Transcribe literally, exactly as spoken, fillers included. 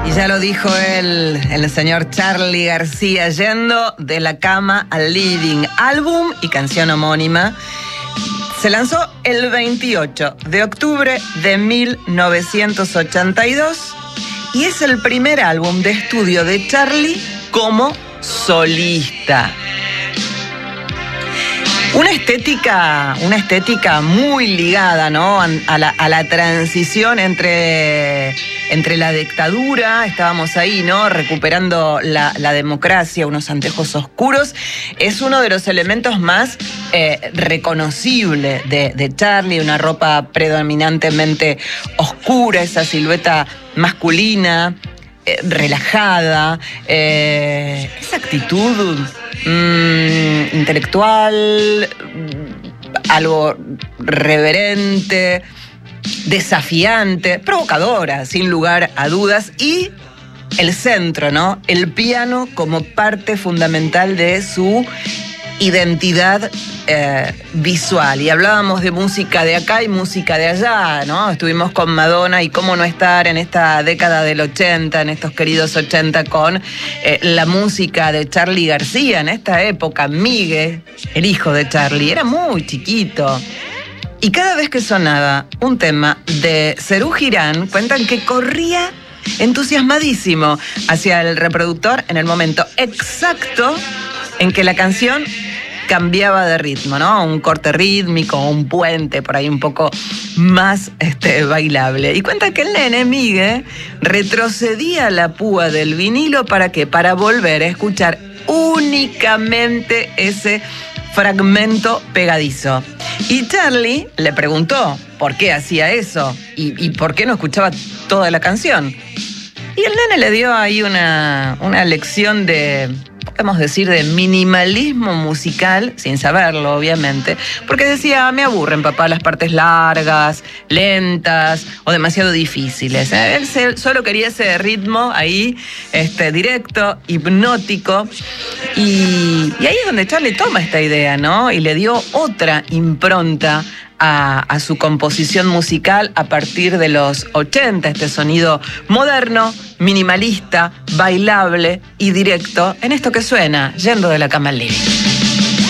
Y ya lo dijo él, el señor Charly García, yendo de la cama al living. Álbum y canción homónima. Se lanzó el veintiocho de octubre de mil novecientos ochenta y dos y es el primer álbum de estudio de Charly como solista. Una estética, una estética muy ligada, ¿no? a, la, a la transición entre, entre la dictadura, estábamos ahí, ¿no? Recuperando la, la democracia, unos anteojos oscuros. Es uno de los elementos más eh, reconocibles de, de Charly, una ropa predominantemente oscura, esa silueta masculina, eh, relajada, eh, esa actitud Mm, intelectual, algo reverente, desafiante, provocadora, sin lugar a dudas, y el centro, ¿no? El piano como parte fundamental de su identidad eh, visual. Y hablábamos de música de acá y música de allá, ¿no? Estuvimos con Madonna y cómo no estar en esta década del ochenta, en estos queridos ochenta, con eh, la música de Charly García. En esta época, Miguel, el hijo de Charly, era muy chiquito. Y cada vez que sonaba un tema de Serú Girán, cuentan que corría entusiasmadísimo hacia el reproductor en el momento exacto en que la canción cambiaba de ritmo, ¿no? Un corte rítmico, un puente por ahí un poco más este, bailable. Y cuenta que el nene, Miguel, retrocedía la púa del vinilo ¿para qué? Para volver a escuchar únicamente ese fragmento pegadizo. Y Charly le preguntó por qué hacía eso y, y por qué no escuchaba toda la canción. Y el nene le dio ahí una, una lección de, podemos decir, de minimalismo musical, sin saberlo, obviamente, porque decía, me aburren, papá, las partes largas, lentas o demasiado difíciles. Él se, solo quería ese ritmo ahí, este, directo, hipnótico, y, y ahí es donde Charly toma esta idea, ¿no? Y le dio otra impronta A, a su composición musical a partir de los ochenta, este sonido moderno, minimalista, bailable y directo en esto que suena, yendo de la cama al living.